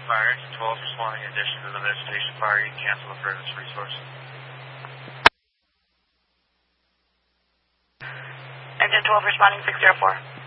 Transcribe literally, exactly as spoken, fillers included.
fire. Engine twelve responding in addition to the vegetation fire. You can cancel the furthest resource. Engine twelve responding six zero four.